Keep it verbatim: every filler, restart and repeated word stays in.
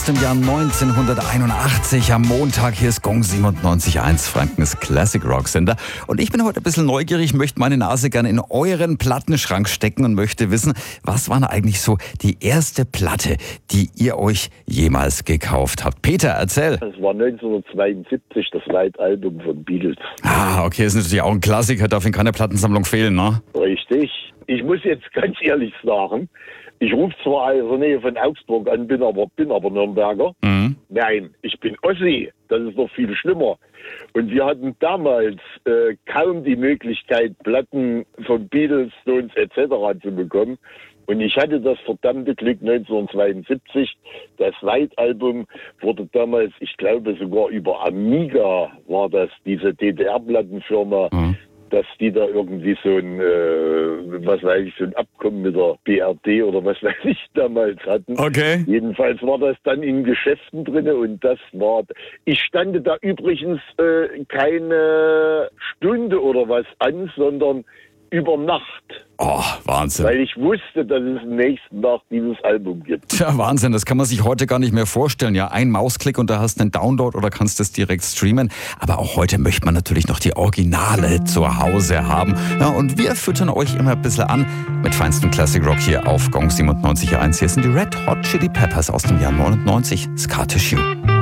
dem Jahr neunzehnhunderteinundachtzig am Montag. Hier ist Gong siebenundneunzig Komma eins, Frankens Classic Rock Sender. Und ich bin heute ein bisschen neugierig, möchte meine Nase gerne in euren Plattenschrank stecken und möchte wissen, was war denn eigentlich so die erste Platte, die ihr euch jemals gekauft habt? Peter, erzähl. Das war neunzehnhundertzweiundsiebzig das White Album von Beatles. Ah, okay, ist natürlich auch ein Klassiker, darf in keiner Plattensammlung fehlen, ne? Richtig. Ich muss jetzt ganz ehrlich sagen, ich rufe zwar aus der Nähe von Augsburg an, bin aber, bin aber Nürnberger. Mhm. Nein, ich bin Ossi. Das ist noch viel schlimmer. Und wir hatten damals äh, kaum die Möglichkeit, Platten von Beatles, Stones et cetera zu bekommen. Und ich hatte das verdammte Glück neunzehnhundertzweiundsiebzig. Das White Album wurde damals, ich glaube sogar über Amiga war das, diese D D R-Plattenfirma, mhm. dass die da irgendwie so ein, äh, was weiß ich, so ein Abkommen mit der B R D oder was weiß ich damals hatten. Okay. Jedenfalls war das dann in Geschäften drinne und das war, ich stande da übrigens äh, keine Stunde oder was an, sondern über Nacht. Oh, Wahnsinn. Weil ich wusste, dass es am nächsten Tag dieses Album gibt. Tja, Wahnsinn, das kann man sich heute gar nicht mehr vorstellen. Ja, ein Mausklick und da hast du einen Download oder kannst das direkt streamen. Aber auch heute möchte man natürlich noch die Originale zu Hause haben. Ja, und wir füttern euch immer ein bisschen an mit feinstem Classic Rock hier auf Gong siebenundneunzig Komma eins. Hier sind die Red Hot Chili Peppers aus dem Jahr neunundneunzig. Scar Tissue.